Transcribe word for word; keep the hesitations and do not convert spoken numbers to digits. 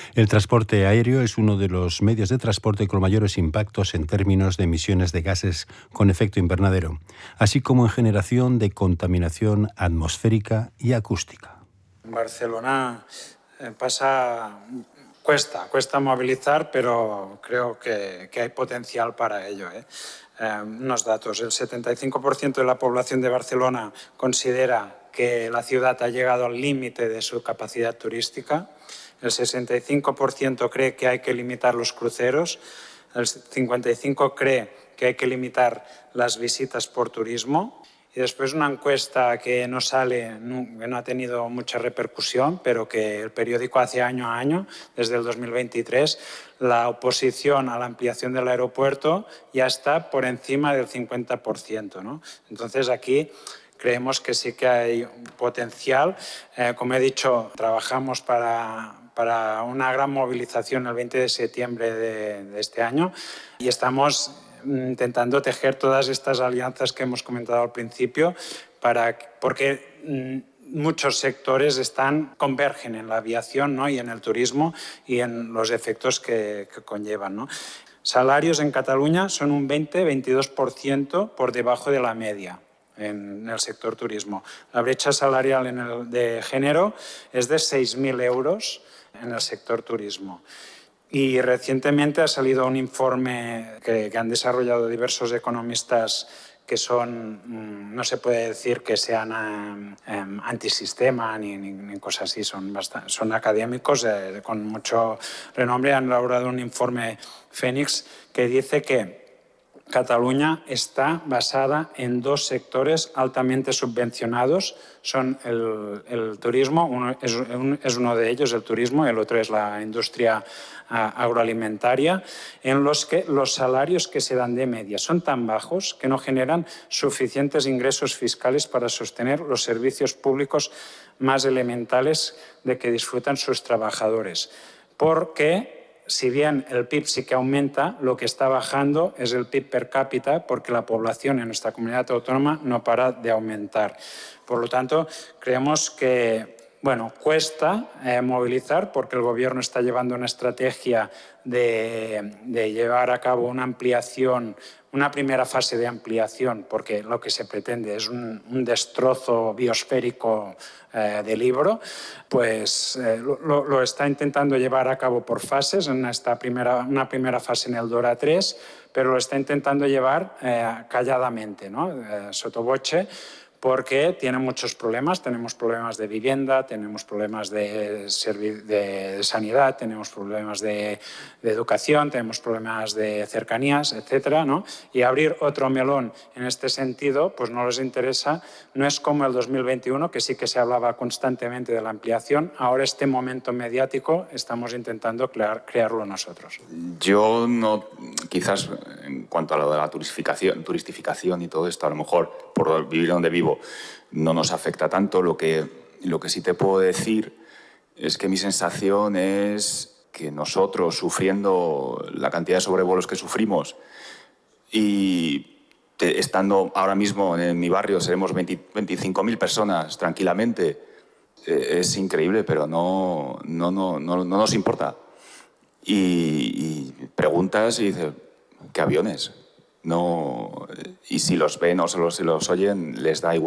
El transporte aéreo es uno de los medios de transporte con mayores impactos en términos de emisiones de gases con efecto invernadero, así como en generación de contaminación atmosférica y acústica. En Barcelona eh, pasa, cuesta, cuesta movilizar, pero creo que, que hay potencial para ello, ¿eh? Eh, unos datos, el setenta y cinco por ciento de la población de Barcelona considera que la ciudad ha llegado al límite de su capacidad turística, el sesenta y cinco por ciento cree que hay que limitar los cruceros, el cincuenta y cinco por ciento cree que hay que limitar las visitas por turismo. Y después una encuesta que no sale, que no ha tenido mucha repercusión, pero que el periódico hace año a año, desde el dos mil veintitrés, la oposición a la ampliación del aeropuerto ya está por encima del cincuenta por ciento, ¿no? Entonces aquí creemos que sí que hay potencial. Eh, como he dicho, trabajamos para, para una gran movilización el veinte de septiembre de, de este año y estamos intentando tejer todas estas alianzas que hemos comentado al principio, para, porque mmm, muchos sectores están, convergen en la aviación, ¿no? Y en el turismo y en los efectos que, que conllevan, ¿no? Salarios en Cataluña son un veinte a veintidós por ciento por debajo de la media en el sector turismo. La brecha salarial en el de género es de seis mil euros en el sector turismo. Y recientemente ha salido un informe que, que han desarrollado diversos economistas que son, no se puede decir que sean eh, eh, antisistema ni, ni, ni cosas así, son, bastante, son académicos eh, con mucho renombre. Han elaborado un informe Fénix que dice que Cataluña está basada en dos sectores altamente subvencionados. Son el, el turismo, uno es, un, es uno de ellos, el turismo, y el otro es la industria uh, agroalimentaria, en los que los salarios que se dan de media son tan bajos que no generan suficientes ingresos fiscales para sostener los servicios públicos más elementales de que disfrutan sus trabajadores. Porque si bien el P I B sí que aumenta, lo que está bajando es el P I B per cápita porque la población en nuestra comunidad autónoma no para de aumentar. Por lo tanto, creemos que, bueno, cuesta eh, movilizar porque el Gobierno está llevando una estrategia de, de llevar a cabo una ampliación, una primera fase de ampliación, porque lo que se pretende es un, un destrozo biosférico eh, del Ebro, pues eh, lo, lo está intentando llevar a cabo por fases, en esta primera, una primera fase en el Dora tres, pero lo está intentando llevar eh, calladamente, ¿no? eh, sottovoce, porque tiene muchos problemas. Tenemos problemas de vivienda, tenemos problemas de, de sanidad, tenemos problemas de, de educación, tenemos problemas de cercanías, etcétera, ¿no? Y abrir otro melón en este sentido, pues no les interesa. No es como el dos mil veintiuno, que sí que se hablaba constantemente de la ampliación. Ahora este momento mediático estamos intentando crear, crearlo nosotros. Yo no, quizás en cuanto a lo de la turistificación, turistificación y todo esto, a lo mejor por vivir donde vivo no nos afecta tanto. Lo que, lo que sí te puedo decir es que mi sensación es que nosotros, sufriendo la cantidad de sobrevuelos que sufrimos y te, estando ahora mismo en mi barrio, seremos veinte, veinticinco mil personas tranquilamente, eh, es increíble, pero no, no, no, no, no nos importa. Y, y preguntas y dices, ¿qué aviones? No, y si los ven o se los, se los oyen, les da igual.